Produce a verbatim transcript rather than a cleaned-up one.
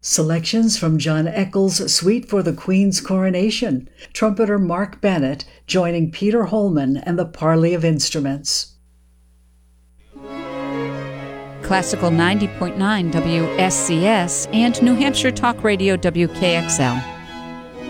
Selections from John Eccles' Suite for the Queen's Coronation, trumpeter Mark Bennett joining Peter Holman and the Parley of Instruments. Classical ninety point nine W S C S and New Hampshire Talk Radio W K X L.